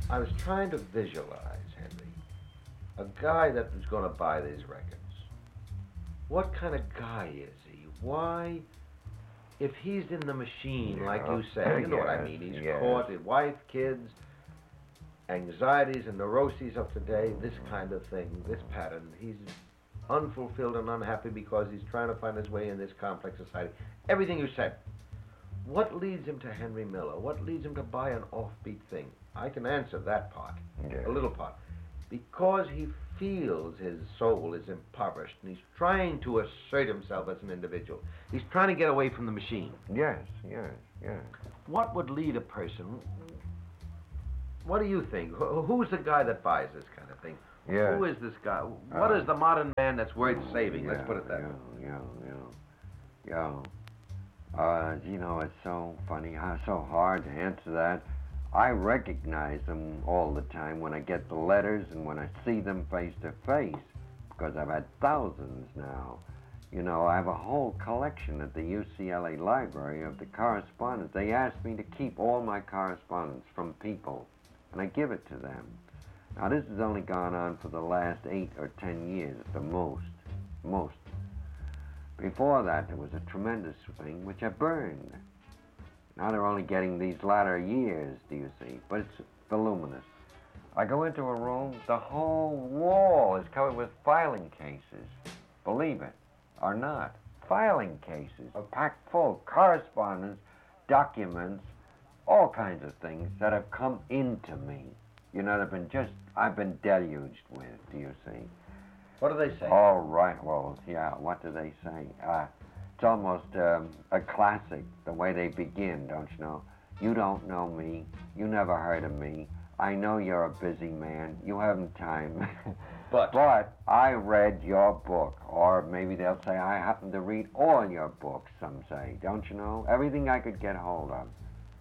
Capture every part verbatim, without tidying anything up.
I was trying to visualize, Henry, a guy that was going to buy these records. What kind of guy is he? Why, if he's in the machine, Yeah. like you said, you know what I Yes, mean, he's yes. caught, his wife, kids, anxieties and neuroses of today, this kind of thing, this pattern. He's unfulfilled and unhappy because he's trying to find his way in this complex society. Everything you said. What leads him to Henry Miller? What leads him to buy an offbeat thing? I can answer that part, Yes. a little part. Because he feels his soul is impoverished and he's trying to assert himself as an individual. He's trying to get away from the machine. Yes, yes, yes. What would lead a person? What do you think? Who- Who's the guy that buys this kind of thing? Yes. Who is this guy? What Uh, is the modern man that's worth saving? Let's Yeah, put it that yeah, way. Yeah, yeah, yeah. Uh, you know, it's so funny, how so hard to answer that. I recognize them all the time when I get the letters and when I see them face to face, because I've had thousands now. You know, I have a whole collection at the U C L A library of the correspondence. They asked me to keep all my correspondence from people, and I give it to them. Now, this has only gone on for the last eight or ten years at the most, most. Before that, there was a tremendous thing which I burned. Now they're only getting these latter years, do you see? But it's voluminous. I go into a room, the whole wall is covered with filing cases. Believe it or not. Filing cases are packed full. Correspondence, documents, all kinds of things that have come into me. You know, they've been just, I've been deluged with, do you see? What do they say? All right, well, yeah, what do they say? Uh, it's almost um, a classic, the way they begin, don't you know? You don't know me, you never heard of me, I know you're a busy man, you haven't time. But? But I read your book, or maybe they'll say I happen to read all your books, some say, don't you know? Everything I could get hold of.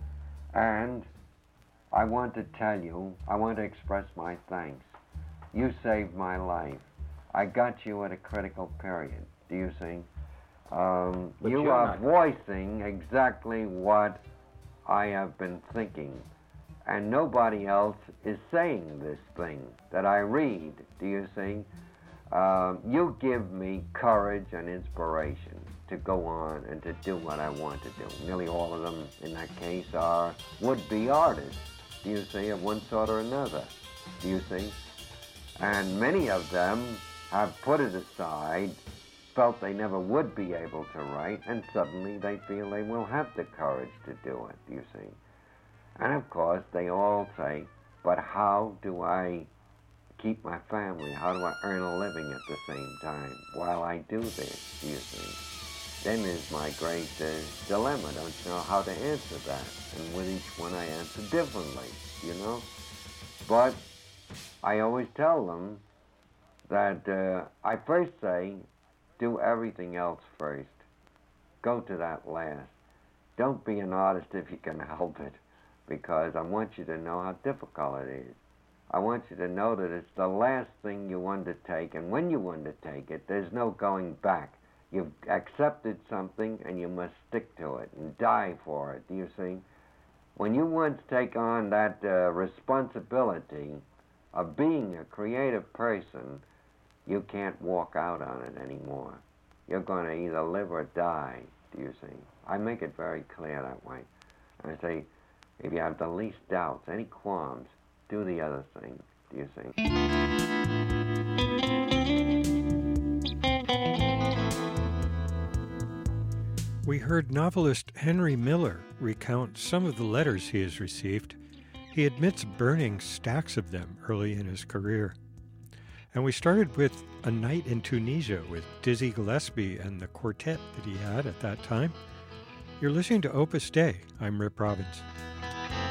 And I want to tell you, I want to express my thanks. You saved my life. I got you at a critical period, do you see? Um, But you you're are not. voicing exactly what I have been thinking. And nobody else is saying this thing that I read, do you see? Um, you give me courage and inspiration to go on and to do what I want to do. Nearly all of them, in that case, are would-be artists, do you see, of one sort or another, do you see? And many of them have put it aside, felt they never would be able to write, and suddenly they feel they will have the courage to do it, do you see? And of course, they all say, but how do I keep my family? How do I earn a living at the same time while I do this, do you see? Then is my great uh, dilemma, don't you know, how to answer that. And with each one I answer differently, you know? But I always tell them that uh, I first say, do everything else first. Go to that last. Don't be an artist if you can help it, because I want you to know how difficult it is. I want you to know that it's the last thing you undertake, and when you undertake it, there's no going back. You've accepted something, and you must stick to it and die for it, do you see? When you once take on that uh, responsibility of being a creative person, you can't walk out on it anymore. You're going to either live or die, do you see? I make it very clear that way. And I say, if you have the least doubts, any qualms, do the other thing, do you see? We heard novelist Henry Miller recount some of the letters he has received. He admits burning stacks of them early in his career. And we started with A Night in Tunisia with Dizzy Gillespie and the quartet that he had at that time. You're listening to Opus Dei. I'm Rip Robbins.